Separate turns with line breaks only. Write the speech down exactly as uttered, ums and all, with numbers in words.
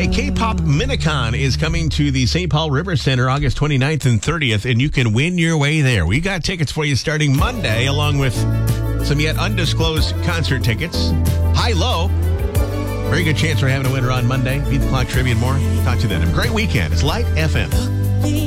Hey, K-Pop Minicon is coming to the Saint Paul River Center August twenty-ninth and thirtieth, and you can win your way there. We got tickets for you starting Monday, along with some yet undisclosed concert tickets. High-low. Very good chance we're having a winner on Monday. Beat the Clock Trivia and more. Talk to you then. Have a great weekend. It's Light F M.